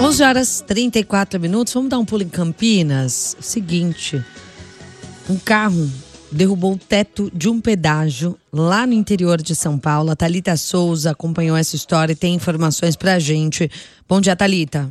11h34. Vamos dar um pulo em Campinas? Seguinte, um carro derrubou o teto de um pedágio lá no interior de São Paulo. A Thalita Souza acompanhou essa história e tem informações pra gente. Bom dia, Thalita.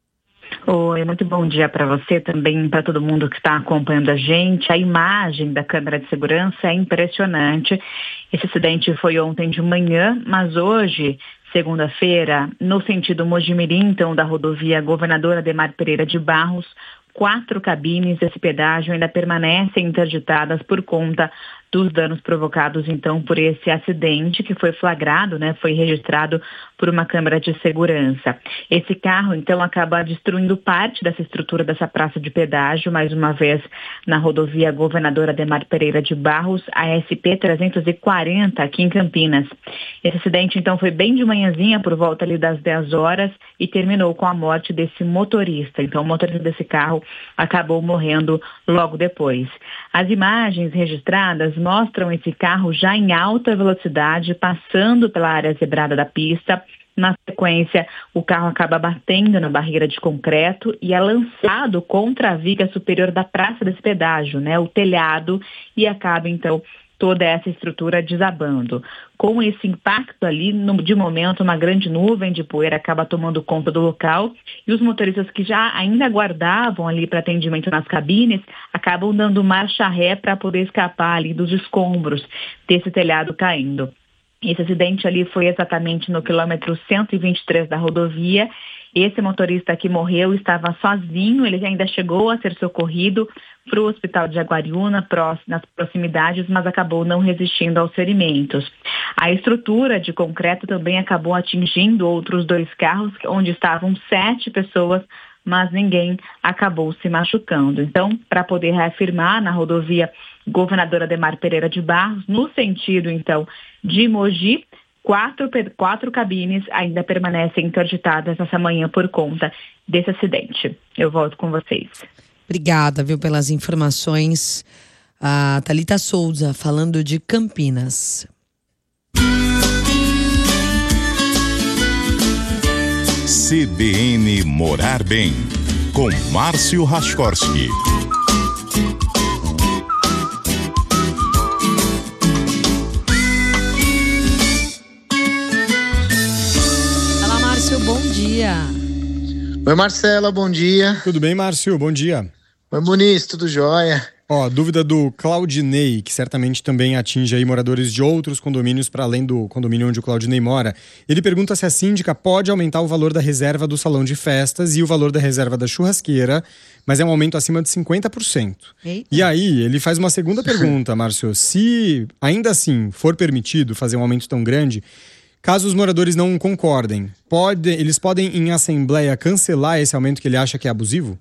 Oi, muito bom dia para você também, para todo mundo que está acompanhando a gente. A imagem da câmera de segurança é impressionante. Esse acidente foi ontem de manhã, mas hoje, segunda-feira, no sentido Mojimirim, então, da rodovia Governador Ademar Pereira de Barros, 4 cabines desse pedágio ainda permanecem interditadas por conta dos danos provocados, então, por esse acidente que foi flagrado, foi registrado por uma câmera de segurança. Esse carro, então, acaba destruindo parte dessa estrutura dessa praça de pedágio, mais uma vez na rodovia Governador Ademar Pereira de Barros, a SP 340, aqui em Campinas. Esse acidente, então, foi bem de manhãzinha, por volta ali das 10 horas, e terminou com a morte desse motorista. Então, o motorista desse carro acabou morrendo logo depois. As imagens registradas mostram esse carro já em alta velocidade, passando pela área zebrada da pista. Na sequência, o carro acaba batendo na barreira de concreto e é lançado contra a viga superior da praça desse pedágio, o telhado, e acaba, então, toda essa estrutura desabando. Com esse impacto ali, de momento, uma grande nuvem de poeira acaba tomando conta do local e os motoristas que já ainda aguardavam ali para atendimento nas cabines acabam dando marcha ré para poder escapar ali dos escombros desse telhado caindo. Esse acidente ali foi exatamente no quilômetro 123 da rodovia. Esse motorista que morreu estava sozinho, ele ainda chegou a ser socorrido para o hospital de Jaguariúna, nas proximidades, mas acabou não resistindo aos ferimentos. A estrutura de concreto também acabou atingindo outros 2 carros, onde estavam 7 pessoas, mas ninguém acabou se machucando. Então, para poder reafirmar na rodovia Governador Ademar Pereira de Barros, no sentido, então, de Mogi, 4 cabines ainda permanecem interditadas essa manhã por conta desse acidente. Eu volto com vocês. Obrigada, pelas informações. A Thalita Souza, falando de Campinas. CBN Morar Bem, com Márcio Raskorski. Olá, Márcio, bom dia. Oi, Marcela, bom dia. Tudo bem, Márcio? Bom dia. Oi, Muniz, tudo jóia? Dúvida do Claudinei, que certamente também atinge aí moradores de outros condomínios para além do condomínio onde o Claudinei mora. Ele pergunta se a síndica pode aumentar o valor da reserva do salão de festas e o valor da reserva da churrasqueira, mas é um aumento acima de 50%. Eita. E aí, ele faz uma segunda pergunta, Márcio. Se ainda assim for permitido fazer um aumento tão grande, caso os moradores não concordem, eles podem em assembleia cancelar esse aumento que ele acha que é abusivo?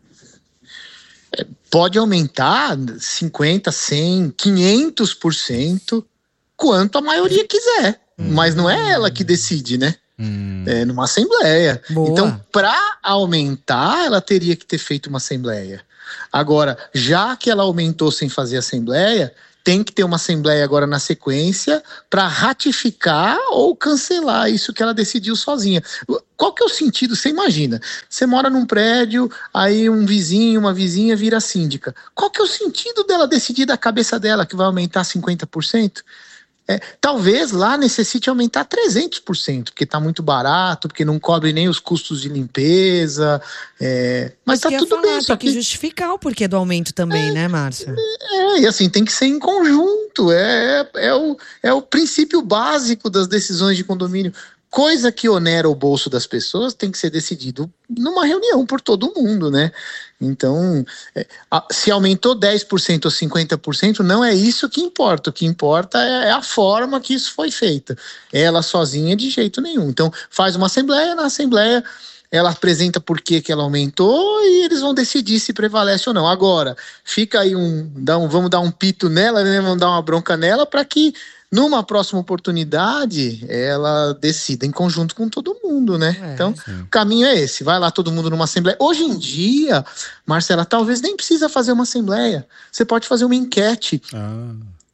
Pode aumentar 50%, 100%, 500%, quanto a maioria quiser. Mas não é ela que decide, né? É numa assembleia. Boa. Então, para aumentar, ela teria que ter feito uma assembleia. Agora, já que ela aumentou sem fazer assembleia, tem que ter uma assembleia agora na sequência para ratificar ou cancelar isso que ela decidiu sozinha. Qual que é o sentido? Você imagina, você mora num prédio, aí um vizinho, uma vizinha vira síndica. Qual que é o sentido dela decidir da cabeça dela que vai aumentar 50%? Talvez lá necessite aumentar 300%, porque está muito barato, porque não cobre nem os custos de limpeza, mas está tudo bem. Só que justificar o porquê do aumento também, né, Márcia? E assim, tem que ser em conjunto, é o princípio básico das decisões de condomínio. Coisa que onera o bolso das pessoas tem que ser decidido numa reunião por todo mundo, né? Então, se aumentou 10% ou 50%, não é isso que importa. O que importa é a forma que isso foi feita. Ela sozinha, de jeito nenhum. Então, faz uma assembleia, na assembleia ela apresenta por que ela aumentou e eles vão decidir se prevalece ou não. Agora, fica aí vamos dar um pito nela, né? Vamos dar uma bronca nela para que numa próxima oportunidade ela decida em conjunto com todo mundo, né? Então, sim. O caminho é esse, vai lá todo mundo numa assembleia. Hoje em dia, Marcela, talvez nem precisa fazer uma assembleia, você pode fazer uma enquete.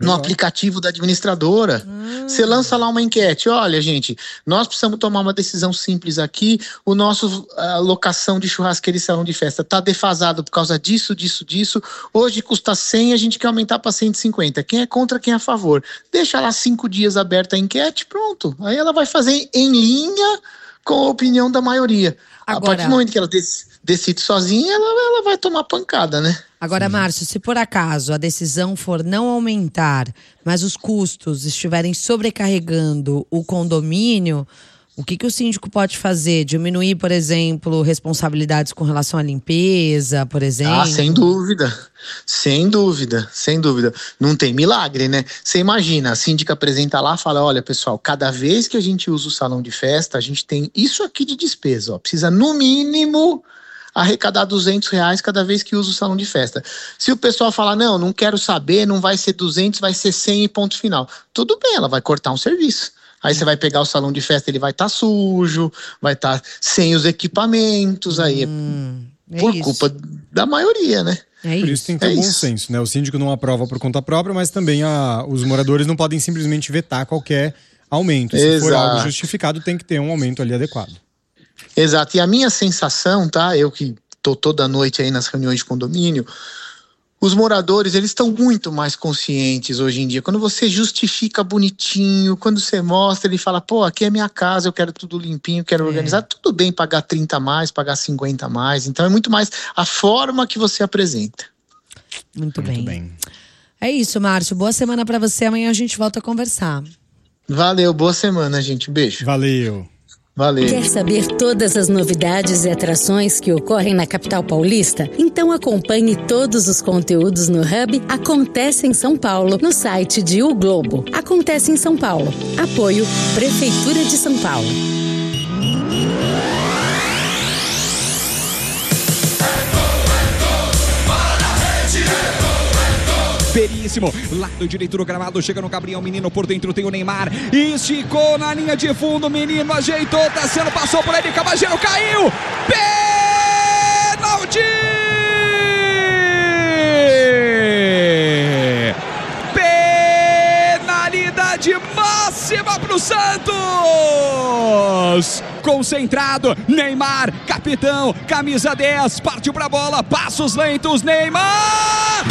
no aplicativo da administradora. Você lança lá uma enquete. Olha, gente, nós precisamos tomar uma decisão simples aqui. O nosso locação de churrasqueira e salão de festa está defasado por causa disso. Hoje custa 100, a gente quer aumentar para 150. Quem é contra, quem é a favor? Deixa lá 5 dias aberta a enquete, pronto. Aí ela vai fazer em linha com a opinião da maioria. Agora, a partir do momento que ela decide sozinha, ela vai tomar pancada, né? Agora, Márcio, se por acaso a decisão for não aumentar, mas os custos estiverem sobrecarregando o condomínio, o que o síndico pode fazer? Diminuir, por exemplo, responsabilidades com relação à limpeza, por exemplo? Sem dúvida. Não tem milagre, né? Você imagina, a síndica apresenta lá e fala, olha, pessoal, cada vez que a gente usa o salão de festa, a gente tem isso aqui de despesa, ó. Precisa, no mínimo, arrecadar R$200 cada vez que usa o salão de festa. Se o pessoal falar, não quero saber, não vai ser 200, vai ser 100 e ponto final. Tudo bem, ela vai cortar um serviço. Aí você vai pegar o salão de festa, ele vai estar sujo, vai estar sem os equipamentos, aí por culpa da maioria, né? Por isso tem que ter bom senso, né? O síndico não aprova por conta própria, mas também os moradores não podem simplesmente vetar qualquer aumento. Se for algo justificado, tem que ter um aumento ali adequado. Exato, e a minha sensação, tá? Eu que tô toda noite aí nas reuniões de condomínio, os moradores, eles estão muito mais conscientes hoje em dia. Quando você justifica bonitinho, quando você mostra, ele fala, pô, aqui é minha casa, eu quero tudo limpinho, quero organizar, tudo bem pagar 30 a mais, pagar 50 a mais, então é muito mais a forma que você apresenta. Muito bem. É isso, Márcio, boa semana pra você, amanhã a gente volta a conversar. Valeu, boa semana, gente, beijo. Valeu. Quer saber todas as novidades e atrações que ocorrem na capital paulista? Então acompanhe todos os conteúdos no Hub Acontece em São Paulo, no site de O Globo. Acontece em São Paulo. Apoio Prefeitura de São Paulo. Períssimo, lado direito do gramado, chega no Gabriel Menino, por dentro tem o Neymar, esticou na linha de fundo, Menino ajeitou, Tassiano passou por ele, Cabageiro caiu, pênalti! Penalidade máxima pro Santos! Concentrado, Neymar, capitão, camisa 10, partiu pra bola, passos lentos, Neymar!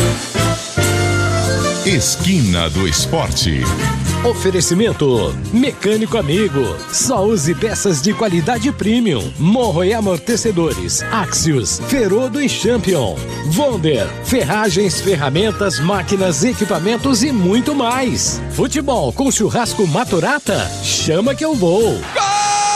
Esquina do Esporte. Oferecimento Mecânico Amigo. Só use peças de qualidade premium. Morro e amortecedores. Axios, Ferodo e Champion. Wonder, ferragens, ferramentas, máquinas, equipamentos e muito mais. Futebol com churrasco Maturata? Chama que eu vou. Gol!